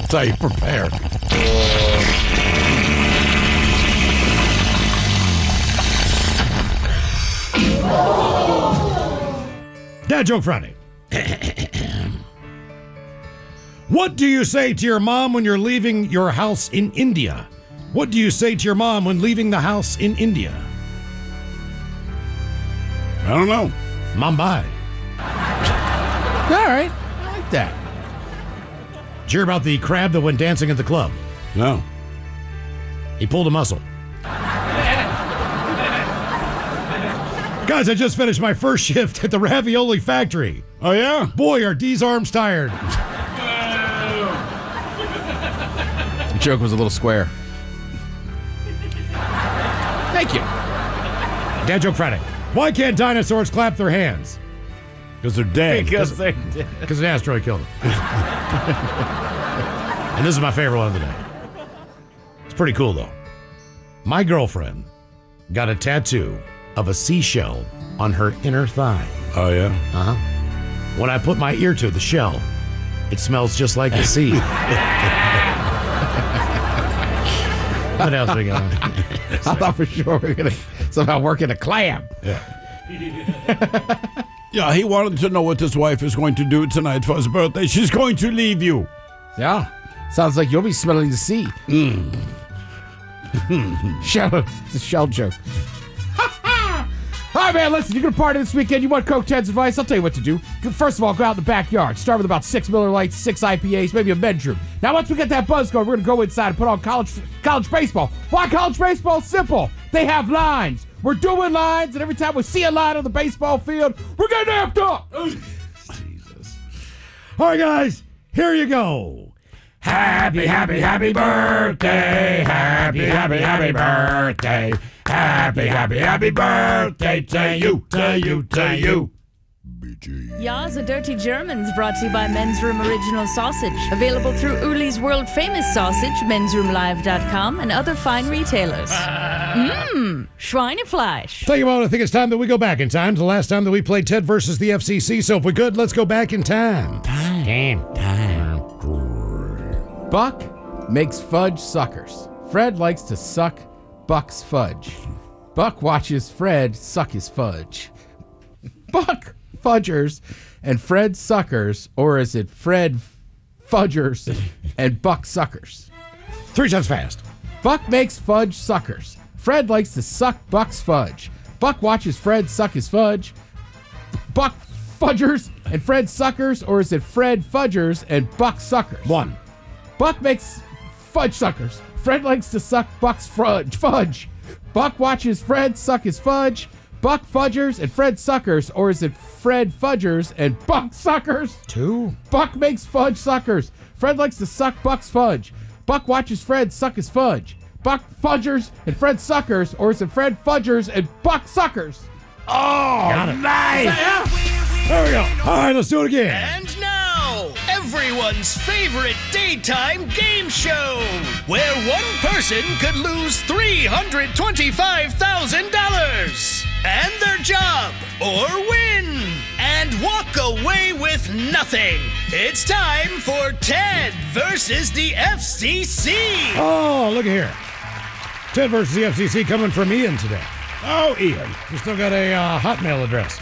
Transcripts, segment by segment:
That's how you prepare. Dad Joke Friday. What do you say to your mom when you're leaving your house in India? What do you say to your mom when leaving the house in India? I don't know. Mumbai. All right. I like that. Did you hear about the crab that went dancing at the club? No. He pulled a muscle. Guys, I just finished my first shift at the ravioli factory. Oh, yeah? Boy, are Dee's arms tired. The joke was a little square. Thank you. Dad Joke Friday. Why can't dinosaurs clap their hands? Because they're dead. Because they did. Because an asteroid killed them. And this is my favorite one of the day. It's pretty cool, though. My girlfriend got a tattoo of a seashell on her inner thigh. Oh, yeah? Uh-huh. When I put my ear to the shell, it smells just like the sea. What else we got? I thought for sure we were going to somehow work in a clam. Yeah. Yeah, he wanted to know what his wife is going to do tonight for his birthday. She's going to leave you. Yeah. Sounds like you'll be smelling the sea. Shell, it's a shell joke. All right, man, listen, you're going to party this weekend. You want Coke 10's advice? I'll tell you what to do. First of all, go out in the backyard. Start with about 6 Miller Lights, 6 IPAs, maybe a men's room. Now, once we get that buzz going, we're going to go inside and put on college baseball. Why college baseball? Simple. They have lines. We're doing lines, and every time we see a line on the baseball field, we're getting amped up. Jesus. All right, guys, here you go. Happy, happy, happy birthday. Happy, happy, happy birthday. Happy, happy, happy birthday to you, to you, to you. Ya's a Dirty Germans brought to you by Men's Room Original Sausage. Available through Uli's World Famous Sausage, mensroomlive.com, and other fine retailers. Schweinefleisch. Tell you what, I think it's time that we go back in time to the last time that we played Ted versus the FCC. So if we could, let's go back in time. Time. Buck makes fudge suckers. Fred likes to suck Buck's fudge. Buck watches Fred suck his fudge. Buck fudgers and Fred suckers, or is it Fred fudgers and Buck suckers? 3 times fast. Buck makes fudge suckers. Fred likes to suck Buck's fudge. Buck watches Fred suck his fudge. Buck fudgers and Fred suckers, or is it Fred fudgers and Buck suckers? 1. Buck makes fudge suckers. Fred likes to suck Buck's fudge. Buck watches Fred suck his fudge. Buck fudgers and Fred suckers, or is it Fred fudgers and Buck suckers? 2. Buck makes fudge suckers. Fred likes to suck Buck's fudge. Buck watches Fred suck his fudge. Buck fudgers and Fred suckers, or is it Fred fudgers and Buck suckers? Oh, Got it. nice. There we go. All right, let's do it again. And now, everyone's favorite daytime game show, where one person could lose $325,000 and their job, or win and walk away with nothing. It's time for Ted versus the FCC. Oh, look at here. Ted versus the FCC coming from Ian today. Oh, Ian. You still got a Hotmail address.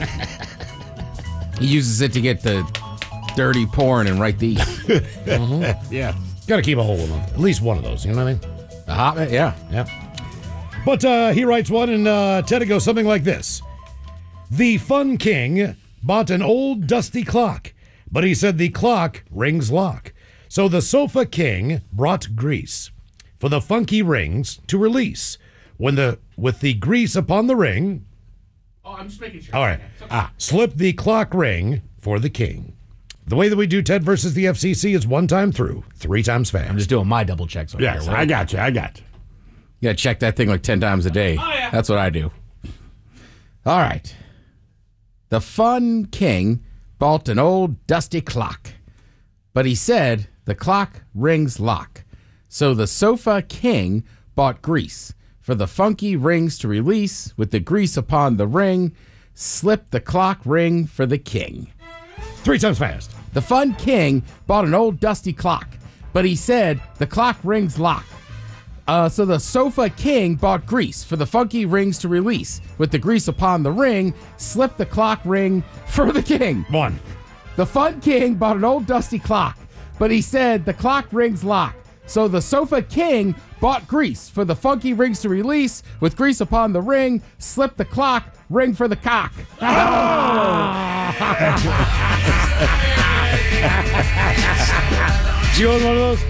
He uses it to get the dirty porn and write these. Yeah. Got to keep a hold of them. At least one of those, you know what I mean? The hot, yeah. Yeah. But he writes one, and Ted, it goes something like this. The Fun King bought an old dusty clock, but he said the clock rings lock. So the Sofa King brought grease for the funky rings to release. With the grease upon the ring... Oh, I'm just making sure. All right. Slip the clock ring for the king. The way that we do Ted versus the FCC is 1 time through, 3 times fast. I'm just doing my double checks over Yes, here. I got you. You gotta check that thing like 10 times a day. Oh, yeah. That's what I do. All right. The Fun King bought an old dusty clock, but he said the clock rings lock. So the Sofa King bought grease for the funky rings to release. With the grease upon the ring, slip the clock ring for the king. 3 times fast. The Fun King bought an old dusty clock, but he said the clock rings lock. So the Sofa King bought grease for the funky rings to release. With the grease upon the ring, slipped the clock ring for the king. 1. The Fun King bought an old dusty clock, but he said the clock rings lock. So the Sofa King bought grease for the funky rings to release. With grease upon the ring, slipped the clock ring for the cock. Do you own one of those?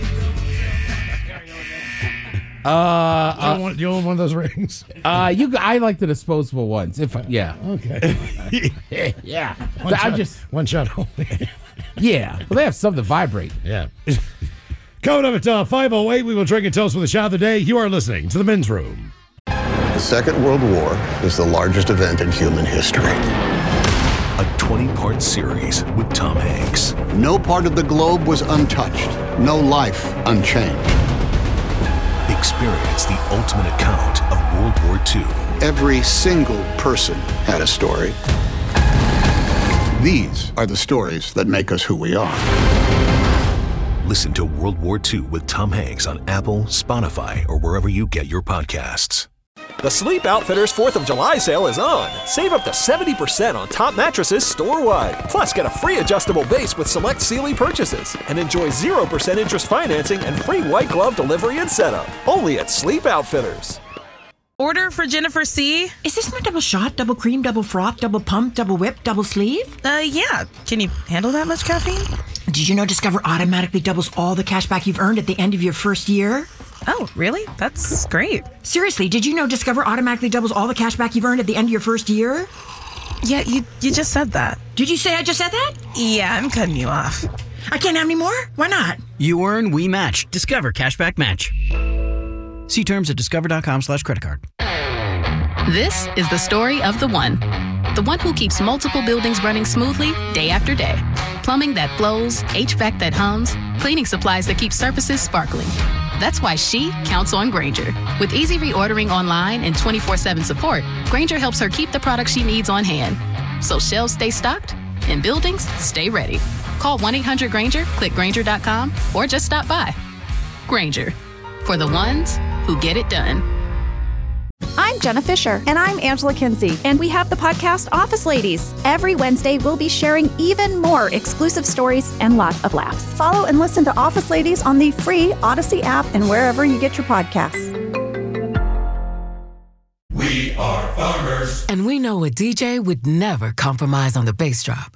Do you own one of those rings? I like the disposable ones. Yeah. Okay. Yeah. One shot only. Yeah. Well, they have some that vibrate. Yeah. Coming up at 5:08, we will drink and toast with a shot of the day. You are listening to the Men's Room. The Second World War is the largest event in human history. A 20-part series with Tom Hanks. No part of the globe was untouched. No life unchanged. Experience the ultimate account of World War II. Every single person had a story. These are the stories that make us who we are. Listen to World War II with Tom Hanks on Apple, Spotify, or wherever you get your podcasts. The Sleep Outfitters 4th of July sale is on. Save up to 70% on top mattresses store-wide. Plus, get a free adjustable base with select Sealy purchases. And enjoy 0% interest financing and free white glove delivery and setup. Only at Sleep Outfitters. Order for Jennifer C. Is this my double shot, double cream, double froth, double pump, double whip, double sleeve? Yeah. Can you handle that much caffeine? Did you know Discover automatically doubles all the cash back you've earned at the end of your first year? Oh, really? That's great. Seriously, did you know Discover automatically doubles all the cash back you've earned at the end of your first year? Yeah, you just said that. Did you say I just said that? Yeah, I'm cutting you off. I can't have any more? Why not? You earn, we match. Discover Cashback Match. See terms at discover.com/creditcard. This is the story of the one who keeps multiple buildings running smoothly day after day. Plumbing that flows, HVAC that hums, cleaning supplies that keep surfaces sparkling. That's why she counts on Grainger. With easy reordering online and 24/7 support, Grainger helps her keep the products she needs on hand. So shelves stay stocked and buildings stay ready. Call 1-800-GRAINGER, click Grainger.com, or just stop by. Grainger, for the ones who get it done. I'm Jenna Fisher. And I'm Angela Kinsey. And we have the podcast Office Ladies. Every Wednesday, we'll be sharing even more exclusive stories and lots of laughs. Follow and listen to Office Ladies on the free Odyssey app and wherever you get your podcasts. We are farmers. And we know a DJ would never compromise on the bass drop.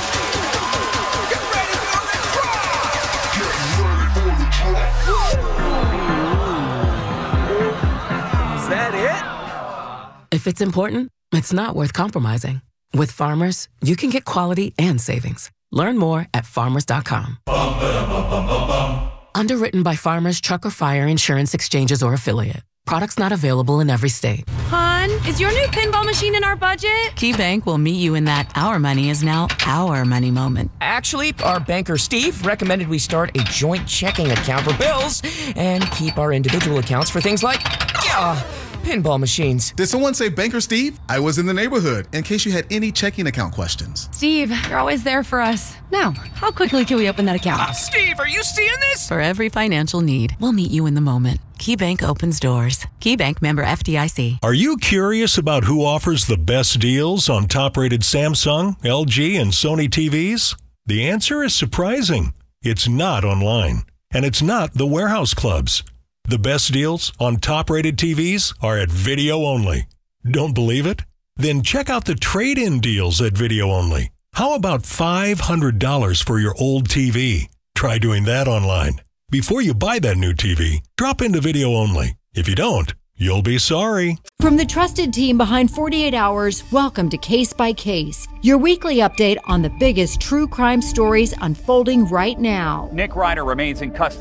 Is that it? If it's important, it's not worth compromising. With Farmers, you can get quality and savings. Learn more at farmers.com. Underwritten by Farmers Truck or Fire Insurance Exchanges or Affiliate. Products not available in every state. Hon, is your new pinball machine in our budget? KeyBank will meet you in that our money is now our money moment. Actually, our banker Steve recommended we start a joint checking account for bills and keep our individual accounts for things like pinball machines. Did someone say Banker Steve? I was in the neighborhood in case you had any checking account questions. Steve, you're always there for us. Now, how quickly can we open that account? Steve, are you seeing this? For every financial need, we'll meet you in the moment. KeyBank opens doors. KeyBank, member FDIC. Are you curious about who offers the best deals on top-rated Samsung, LG, and Sony TVs? The answer is surprising. It's not online, and it's not the warehouse clubs. The best deals on top-rated TVs are at Video Only. Don't believe it? Then check out the trade-in deals at Video Only. How about $500 for your old TV? Try doing that online. Before you buy that new TV, drop into Video Only. If you don't, you'll be sorry. From the trusted team behind 48 Hours, welcome to Case by Case, your weekly update on the biggest true crime stories unfolding right now. Nick Ryder remains in custody.